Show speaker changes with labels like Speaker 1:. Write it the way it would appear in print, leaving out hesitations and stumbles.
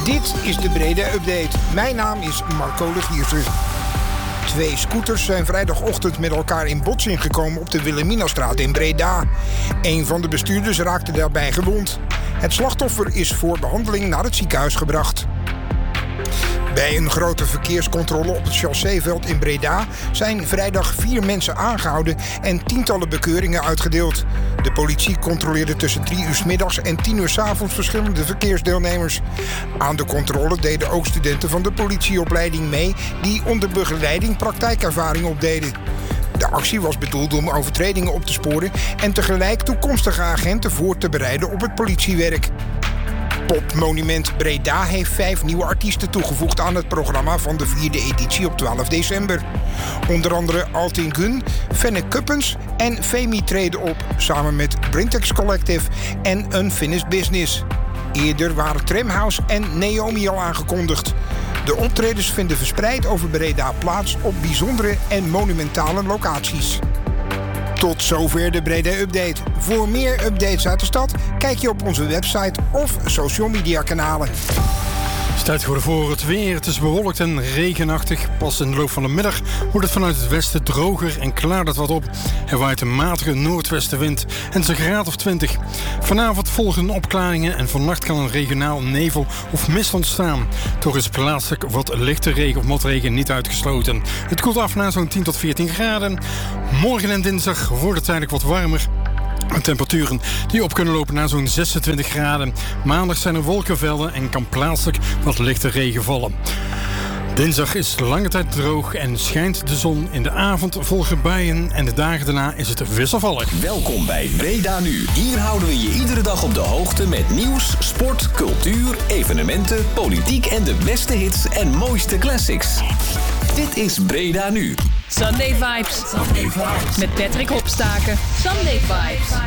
Speaker 1: Dit is de Breda Update. Mijn naam is Marco de Gierser. 2 scooters zijn vrijdagochtend met elkaar in botsing gekomen op de Wilhelminastraat in Breda. Een van de bestuurders raakte daarbij gewond. Het slachtoffer is voor behandeling naar het ziekenhuis gebracht. Bij een grote verkeerscontrole op het Chausseeveld in Breda zijn vrijdag 4 mensen aangehouden en tientallen bekeuringen uitgedeeld. De politie controleerde tussen 3 uur 's middags en 10 uur 's avonds verschillende verkeersdeelnemers. Aan de controle deden ook studenten van de politieopleiding mee die onder begeleiding praktijkervaring opdeden. De actie was bedoeld om overtredingen op te sporen en tegelijk toekomstige agenten voor te bereiden op het politiewerk. Popmonument Breda heeft 5 nieuwe artiesten toegevoegd aan het programma van de 4e editie op 12 december. Onder andere Altin Gun, Fenne Kuppens en Femi treden op, samen met Brintex Collective en Unfinished Business. Eerder waren Tramhouse en Naomi al aangekondigd. De optredens vinden verspreid over Breda plaats op bijzondere en monumentale locaties. Tot zover de Breda Update. Voor meer updates uit de stad kijk je op onze website of social media kanalen.
Speaker 2: Het is tijd geworden voor het weer. Het is bewolkt en regenachtig. Pas in de loop van de middag wordt het vanuit het westen droger en klaart het wat op. Er waait een matige noordwestenwind en het is een graad of 20. Vanavond volgen opklaringen en vannacht kan een regionaal nevel of mist ontstaan. Toch is plaatselijk wat lichte regen of motregen niet uitgesloten. Het koelt af naar zo'n 10 tot 14 graden. Morgen en dinsdag wordt het tijdelijk wat warmer. Temperaturen die op kunnen lopen naar zo'n 26 graden. Maandag zijn er wolkenvelden en kan plaatselijk wat lichte regen vallen. Dinsdag is lange tijd droog en schijnt de zon. In de avond volgen buien en de dagen daarna is het wisselvallig.
Speaker 3: Welkom bij Breda Nu. Hier houden we je iedere dag op de hoogte met nieuws, sport, cultuur, evenementen, politiek en de beste hits en mooiste classics. Dit is Breda Nu.
Speaker 4: Sunday Vibes. Met Patrick Hopstaken. Sunday Vibes.